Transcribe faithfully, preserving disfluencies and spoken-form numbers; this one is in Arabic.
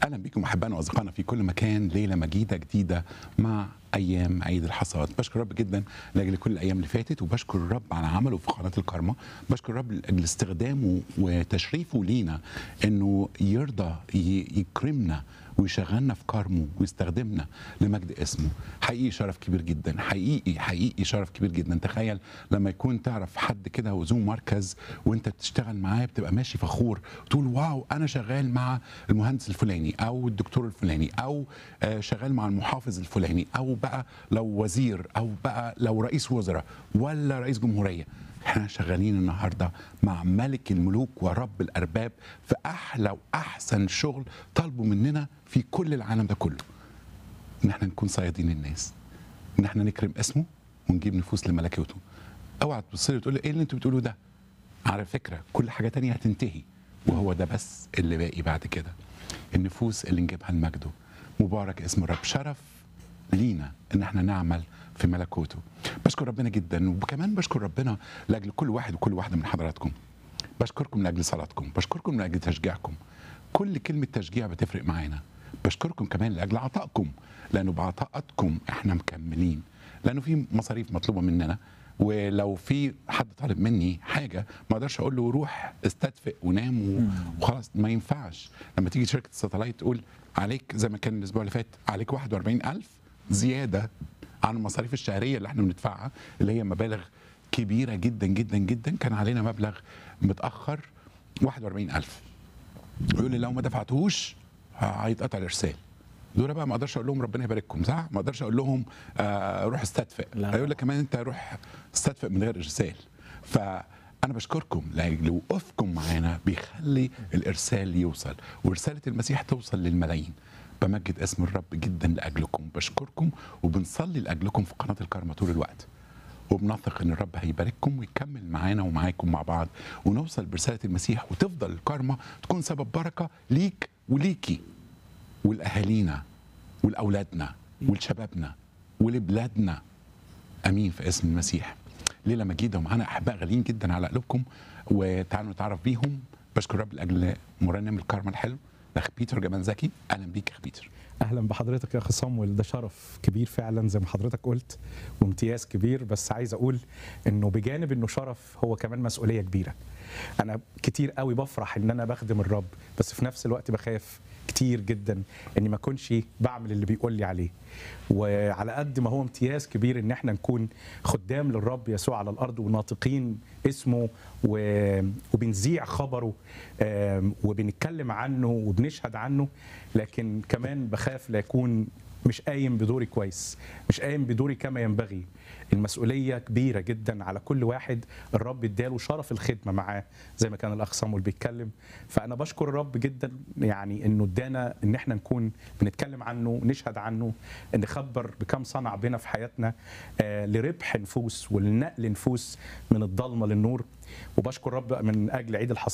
اهلا بكم احبائنا واصدقائنا في كل مكان. ليله مجيده جديده مع ايام عيد الحصاد. بشكر رب جدا لاجل كل الايام اللي فاتت، وبشكر الرب على عمله في قناه الكرمه. بشكر الرب لاجل استخدامه وتشريفه لينا انه يرضى ي- يكرمنا ويشغلنا في كرمه ويستخدمنا لمجد اسمه. حقيقي شرف كبير جدا، حقيقي حقيقي شرف كبير جدا. تخيل لما يكون تعرف حد كده وذو مركز وانت بتشتغل معاه، بتبقى ماشي فخور تقول واو انا شغال مع المهندس الفلاني او الدكتور الفلاني او آه، شغال مع المحافظ الفلاني، او بقى لو وزير، او بقى لو رئيس وزراء ولا رئيس جمهوريه. احنا شغالين النهارده مع ملك الملوك ورب الارباب في احلى واحسن شغل طالبه مننا في كل العالم ده كله، ان احنا نكون صيادين الناس، ان احنا نكرم اسمه ونجيب نفوس لملكوته. اوعى تبص لي وتقول لي ايه اللي انتوا بتقولوه ده؟ على فكره كل حاجه تانية هتنتهي، وهو ده بس اللي باقي بعد كده، النفوس اللي نجيبها لمجده. مبارك اسم الرب. شرف لينا ان احنا نعمل في ملكوته. بشكر ربنا جدا، وكمان بشكر ربنا لاجل كل واحد وكل واحده من حضراتكم. بشكركم لاجل صلاتكم، بشكركم لاجل تشجيعكم. كل كلمه تشجيع بتفرق معانا. بشكركم كمان لاجل عطائكم، لانه بعطائكم احنا مكملين، لانه في مصاريف مطلوبه مننا. ولو في حد طالب مني حاجه ما اقدرش اقول له روح استدفئ ونام و- وخلاص، ما ينفعش. لما تيجي شركه الساتلايت تقول عليك زي ما كان الاسبوع اللي فات عليك واحد وأربعين ألف زياده عن المصاريف الشهريه اللي احنا بندفعها، اللي هي مبالغ كبيره جدا جدا جدا. كان علينا مبلغ متاخر واحد وأربعين ألف، يقول لي لو ما دفعتهوش هيتقطع الارسال. دول بقى ما اقدرش اقول لهم ربنا يبارككم، صح؟ ما اقدرش اقول لهم آه روح استدفئ، لا. هيقول لك كمان انت روح استدفئ من غير ارسال. فانا بشكركم لاجل وقوفكم معانا بيخلي الارسال يوصل، ورساله المسيح توصل للملايين. بمجد اسم الرب جدا لاجلكم، بشكركم وبنصلي لاجلكم في قناه الكرمه طول الوقت، وبنثق ان الرب هيبارككم ويكمل معانا ومعاكم مع بعض، ونوصل برساله المسيح، وتفضل الكرمه تكون سبب بركه ليك وليكي ولاهالينا ولاولادنا ولشبابنا ولبلادنا. امين في اسم المسيح. ليله مجيده ومعانا احباء غاليين جدا على قلوبكم، وتعالوا نتعرف بيهم. بشكر الرب لاجل مرنم الكرمه الحلو الاخ بيتر جمال زكي. اهلا بيك يا اخ بيتر. اهلا بحضرتك يا اخي صامويل، ده شرف كبير فعلا زي ما حضرتك قلت، وامتياز كبير. بس عايز اقول انه بجانب انه شرف هو كمان مسؤوليه كبيره. انا كتير قوي بفرح ان انا بخدم الرب، بس في نفس الوقت بخاف كتير جدا اني ما اكونش بعمل اللي بيقول لي عليه. وعلى قد ما هو امتياز كبير ان احنا نكون خدام للرب يسوع على الارض وناطقين اسمه و- وبنذيع خبره آم، وبنتكلم عنه وبنشهد عنه، لكن كمان بخاف لا يكون مش قايم بدوري كويس، مش قايم بدوري كما ينبغي. المسؤولية كبيرة جدا على كل واحد الرب اداله شرف الخدمة معاه، زي ما كان الأخ صامويل بيتكلم. فأنا بشكر الرب جدا يعني إنه ادانا إن احنا نكون بنتكلم عنه، نشهد عنه، نخبر بكم صنع بنا في حياتنا آه لربح نفوس ولنقل نفوس من الضلمة للنور. وبشكر الرب من أجل عيد الحصاد